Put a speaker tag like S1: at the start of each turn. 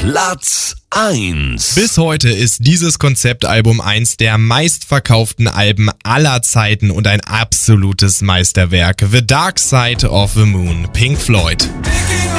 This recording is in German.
S1: Platz 1.
S2: Bis heute ist dieses Konzeptalbum eins der meistverkauften Alben aller Zeiten und ein absolutes Meisterwerk. The Dark Side of the Moon, Pink Floyd.
S3: Picking